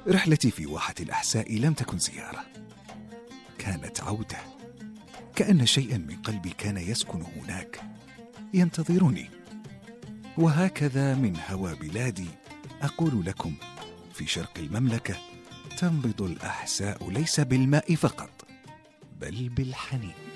رحلتي في واحة الأحساء لم تكن زيارة، كانت عودة. كأن شيئا من قلبي كان يسكن هناك ينتظرني. وهكذا من هوى بلادي أقول لكم: في شرق المملكة تنبض الأحساء ليس بالماء فقط، بل بالحنين.